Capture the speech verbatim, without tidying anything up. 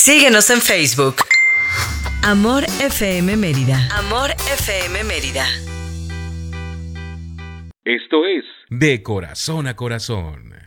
Síguenos en Facebook. Amor F M Mérida. Amor F M Mérida. Esto es De Corazón a Corazón.